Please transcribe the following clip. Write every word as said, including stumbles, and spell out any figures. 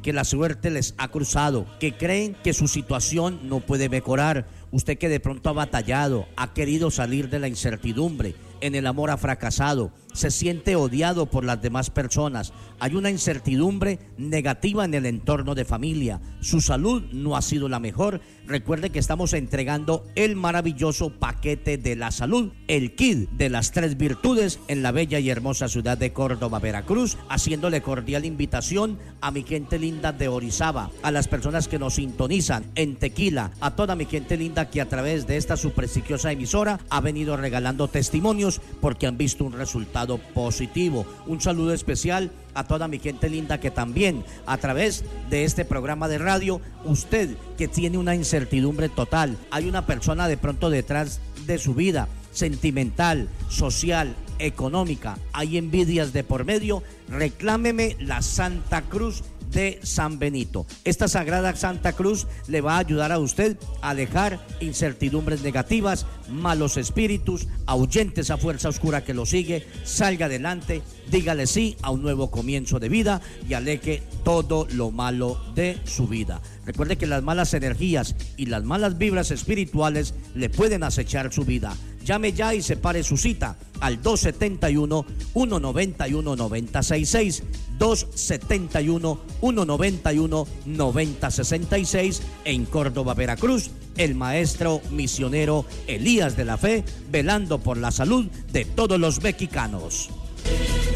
porque la suerte les ha cruzado, que creen que su situación no puede mejorar. Usted que de pronto ha batallado, ha querido salir de la incertidumbre, en el amor ha fracasado, se siente odiado por las demás personas, hay una incertidumbre negativa en el entorno de familia, su salud no ha sido la mejor. Recuerde que estamos entregando el maravilloso paquete de la salud, el kit de las tres virtudes en la bella y hermosa ciudad de Córdoba, Veracruz, haciéndole cordial invitación a mi gente linda de Orizaba, a las personas que nos sintonizan en Tequila, a toda mi gente linda que a través de esta su prestigiosa emisora ha venido regalando testimonios porque han visto un resultado positivo. Un saludo especial a toda mi gente linda que también a través de este programa de radio, usted que tiene una incertidumbre total, hay una persona de pronto detrás de su vida, sentimental, social, económica, hay envidias de por medio, reclámeme la Santa Cruz de San Benito. Esta sagrada Santa Cruz le va a ayudar a usted a dejar incertidumbres negativas, malos espíritus, ahuyente esa fuerza oscura que lo sigue, salga adelante, dígale sí a un nuevo comienzo de vida y aleje todo lo malo de su vida. Recuerde que las malas energías y las malas vibras espirituales le pueden acechar su vida. Llame ya y separe su cita al dos siete uno, uno nueve uno, nueve cero seis seis, dos siete uno, uno nueve uno, nueve cero seis seis en Córdoba, Veracruz. El maestro misionero Elías de la Fe, velando por la salud de todos los mexicanos.